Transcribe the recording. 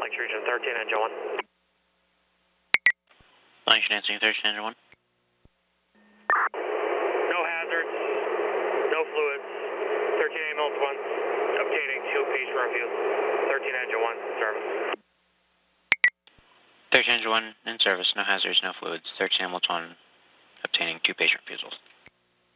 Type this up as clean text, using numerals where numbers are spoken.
Lanx Region 13, engine 1. Lanx Nancy, 13, engine 1. No hazards, no fluids. 13 ambulance 1, obtaining 2 patient reviews. 13 engine 1, service. 13 engine 1 in service, no hazards, no fluids. 13 ambulance 1, obtaining 2 patient refusals.